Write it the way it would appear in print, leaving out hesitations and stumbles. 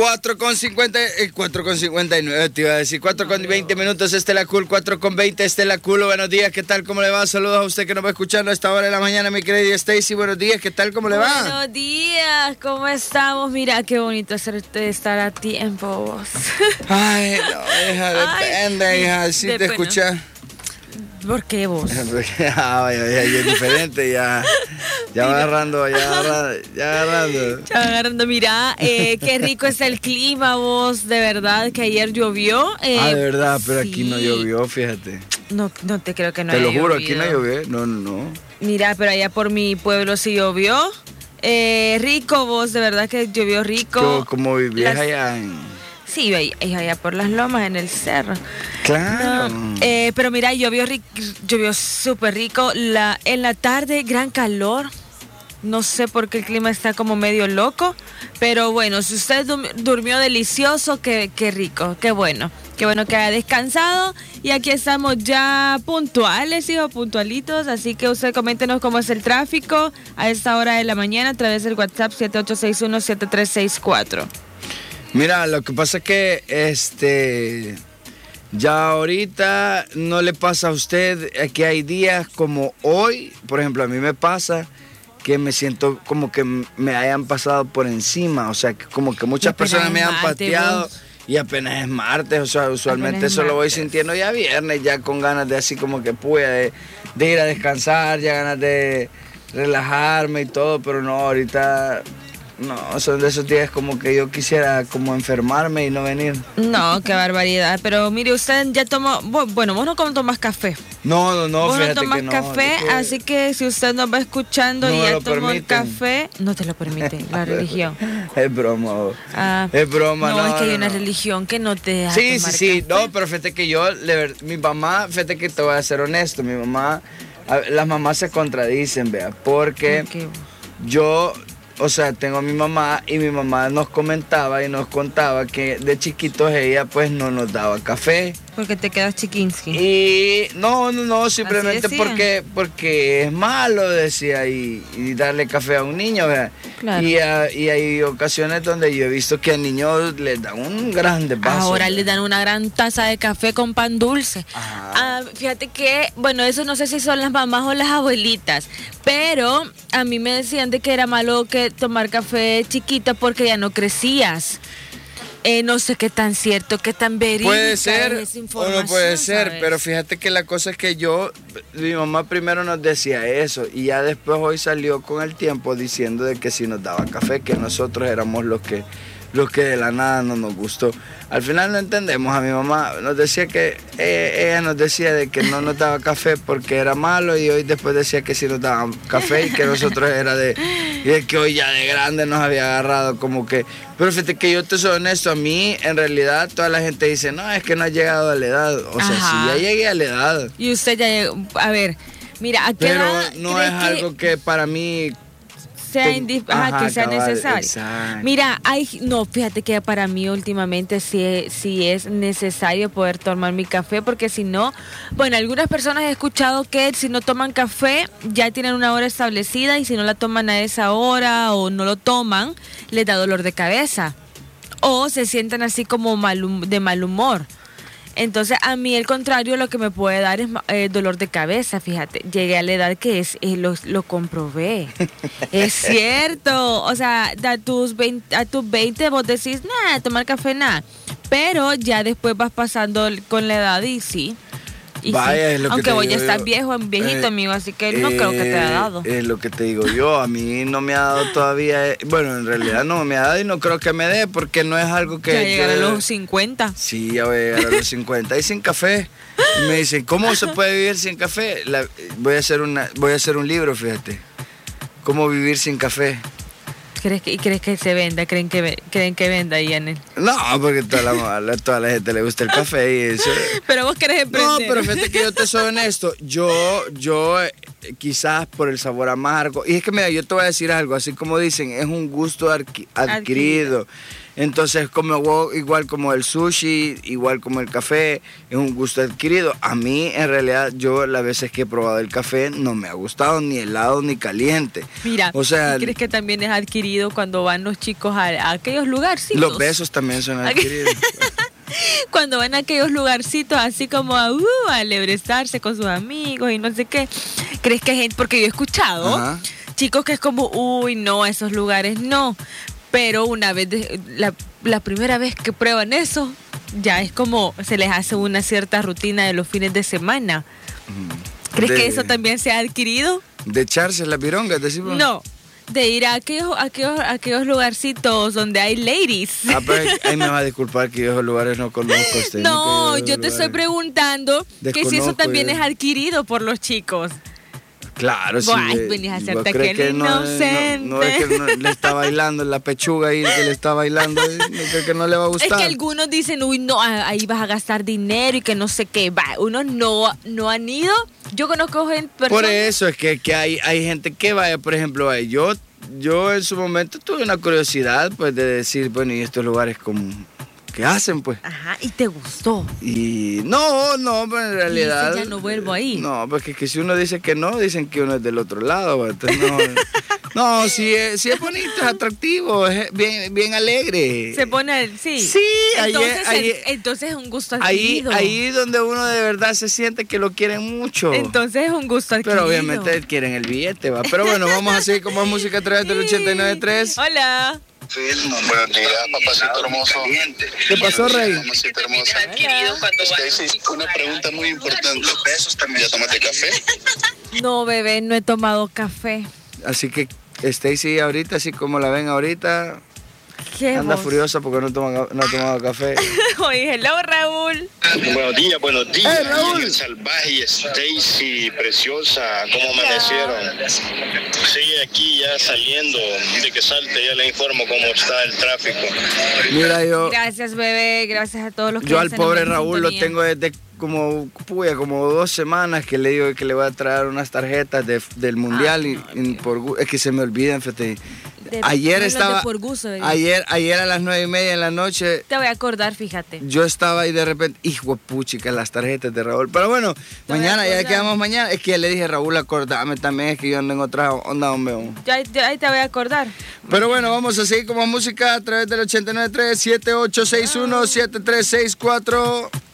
4 con 59, te iba a decir, 4 con 20 minutos, Estela Cool, 4 con 20, Estela Cool, buenos días, ¿qué tal, cómo le va? Saludos a usted que nos va escuchando a esta hora de la mañana, mi querida Stacy, buenos días, ¿qué tal, cómo le va? Buenos días, ¿cómo estamos? Mira, qué bonito estar a tiempo, vos. Ay, no, hija, depende, hija, si te escuchas. ¿Por qué vos? Ya es diferente, ya agarrando. Mira, qué rico es el clima, vos, de verdad, que ayer llovió. De verdad, pero sí. Aquí no llovió, fíjate. No te creo que no te haya lo juro, llovido. Aquí no llovió, no. Mira, pero allá por mi pueblo sí llovió. Rico, vos, de verdad que llovió rico. Como vivías allá en... Sí, allá por las lomas, en el cerro. Claro. No, pero mira, llovió súper rico. En la tarde, gran calor. No sé por qué el clima está como medio loco. Pero bueno, si usted durmió delicioso, qué rico, qué bueno. Qué bueno que haya descansado. Y aquí estamos ya puntuales, puntualitos. Así que usted coméntenos cómo es el tráfico a esta hora de la mañana a través del WhatsApp 7861-7364. Mira, lo que pasa es que ya ahorita no le pasa a usted que hay días como hoy, por ejemplo, a mí me pasa que me siento como que me hayan pasado por encima, o sea, como que muchas personas me han pateado y apenas es martes, o sea, usualmente eso lo voy sintiendo ya viernes, ya con ganas de así como que de ir a descansar, ya ganas de relajarme y todo, pero no, ahorita... No, son de esos días como que yo quisiera como enfermarme y no venir. No, qué barbaridad. Pero mire, usted ya tomó... Bueno, vos no tomas café. No, vos fíjate no tomas que no, café, así que si usted nos va escuchando y ya tomó el café, no te lo permite la religión. Es broma. Es broma, no. Es que hay una religión que no te deja tomar café. No, pero fíjate que mi mamá, fíjate que te voy a ser honesto, mi mamá, las mamás se contradicen, vea, porque yo... O sea, tengo a mi mamá y mi mamá nos comentaba y nos contaba que de chiquitos ella pues no nos daba café. Porque te quedas chiquinsky. Y no, simplemente porque es malo, decía, y darle café a un niño, ¿verdad? Claro. Y hay ocasiones donde yo he visto que a niños les dan un grande vaso. Ahora les dan una gran taza de café con pan dulce. Fíjate que, bueno, eso no sé si son las mamás o las abuelitas, pero a mí me decían de que era malo que tomar café chiquita porque ya no crecías. No sé qué tan cierto, qué tan verídica puede ser es esa información, o no puede ser, ¿sabes? pero fíjate que la cosa es que mi mamá primero nos decía eso y ya después hoy salió con el tiempo diciendo de que si nos daba café, que nosotros éramos los que de la nada no nos gustó. Al final no entendemos, a mi mamá nos decía que ella nos decía de que no nos daba café porque era malo y hoy después decía que sí nos daban café y que nosotros era de que hoy ya de grande nos había agarrado como que... Pero fíjate que yo te soy honesto, a mí en realidad toda la gente dice, no, es que no has llegado a la edad. O sea, sí, ya llegué a la edad. Y usted ya llegó, a ver, mira, ¿a qué edad no es algo que para mí... que sea necesario. Exacto. Mira, fíjate que para mí últimamente sí es necesario poder tomar mi café, porque si no, bueno, algunas personas he escuchado que si no toman café ya tienen una hora establecida y si no la toman a esa hora o no lo toman, les da dolor de cabeza o se sienten así como de mal humor. Entonces, a mí, al contrario, lo que me puede dar es dolor de cabeza, fíjate. Llegué a la edad que lo comprobé. Es cierto. O sea, a tus 20 vos decís, nada, tomar café, nada. Pero ya después vas pasando con la edad y sí. Y vaya, sí. Es lo que aunque vos ya estás viejito, amigo, así que no creo que te haya dado. Es lo que te digo yo, a mí no me ha dado todavía, bueno, en realidad no me ha dado y no creo que me dé, porque no es algo que... Ya llegar a los 50. Sí, ya voy a llegar a los 50 y sin café. Y me dicen, ¿cómo se puede vivir sin café? Voy a hacer un libro, fíjate. ¿Cómo vivir sin café? ¿Crees que se venda? ¿Creen que venda ahí en él? No, porque toda la gente le gusta el café y eso. Pero vos querés emprender. No, pero fíjate que yo te soy honesto. Yo quizás por el sabor amargo. Y es que mira, yo te voy a decir algo, así como dicen, es un gusto adquirido. Entonces, igual como el sushi, igual como el café, es un gusto adquirido. A mí, en realidad, yo las veces que he probado el café no me ha gustado ni helado ni caliente. Mira, o sea, ¿crees que también es adquirido cuando van los chicos a aquellos lugarcitos? Los besos también son adquiridos. Cuando van a aquellos lugarcitos así como a alebrezarse con sus amigos y no sé qué. ¿Crees que gente? Porque yo he escuchado chicos que es como, uy, no, esos lugares no. Pero una vez, la primera vez que prueban eso, ya es como se les hace una cierta rutina de los fines de semana. ¿Crees que eso también se ha adquirido? ¿De echarse las virongas, decimos? No, de ir a aquellos lugarcitos donde hay ladies. Pero ahí me va a disculpar que yo esos lugares no conozco. No, yo te estoy preguntando que si eso también es adquirido por los chicos. Claro, sí. Venís a hacerte aquel inocente. No es que le está bailando en la pechuga ahí, que le está bailando, no creo que no le va a gustar. Es que algunos dicen, uy, no, ahí vas a gastar dinero y que no sé qué. Unos no han ido. Yo conozco gente. Por eso es que hay gente que vaya, por ejemplo, yo en su momento tuve una curiosidad, pues, de decir, bueno, y estos lugares como... ¿Qué hacen, pues? Ajá, ¿y te gustó? Y no, pero en realidad... Y ya no vuelvo ahí. No, porque que si uno dice que no, dicen que uno es del otro lado. Entonces no, sí es bonito, es atractivo, es bien alegre. Se pone, sí. Sí, entonces es un gusto adquirido. Ahí donde uno de verdad se siente que lo quieren mucho. Entonces es un gusto adquirido. Pero obviamente quieren el billete, va. Pero bueno, vamos a seguir con más música a través del 89.3. Hola. Buenos días, papacito hermoso. ¿Qué pasó, Rey? Mamacita hermosa. Stacy, una pregunta muy importante. ¿Ya tomaste café? No, bebé, no he tomado café. Así que Stacy ahorita, así como la ven ahorita, anda furiosa porque no ha tomado café. Oye, hello, Raúl. Buenos días. Hey, Raúl. Salvaje y Stacy, preciosa, ¿cómo amanecieron? Sí, aquí ya saliendo, de que salte ya le informo cómo está el tráfico. Mira, Gracias, bebé, gracias a todos los que yo al pobre Raúl lo tengo desde como 2 semanas que le digo que le voy a traer unas tarjetas del mundial es que se me olvidan, fíjate. Ayer a las 9:30 de la noche. Te voy a acordar, fíjate. Yo estaba ahí de repente, hijo de puchica, las tarjetas de Raúl. Pero bueno, mañana, ya quedamos mañana. Es que ya le dije, Raúl, acordame también, es que yo ando en otra onda, hombre. Ya ahí te voy a acordar. Pero bueno, vamos a seguir con más música a través del 89.3, 7861-7364.